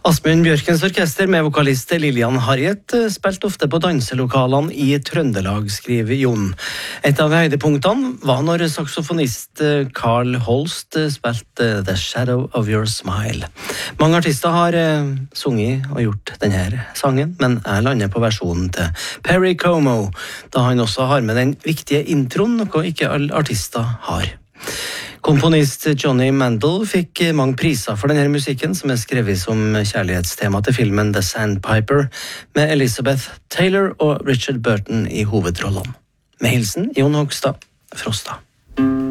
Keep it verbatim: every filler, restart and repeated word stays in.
Asmund Bjørkens orkester med vokalist Lilian Harriet spilte ofte på danselokalene i Trøndelag, skriver Jon. Et av høydepunktene var når saksofonist Carl Holst spilte The Shadow of Your Smile. Mange artister har sunget og gjort denne sangen, men jeg lander på versjonen til Perry Como, da han også har med den viktige introen, noe ikke alle artister har. Komponist Johnny Mandel fikk mange priser for denne musikken, som er skrevet som kjærlighetstema til filmen The Sandpiper, med Elizabeth Taylor og Richard Burton i hovedrollene. Med hilsen, Jon Hogstad, Frosta.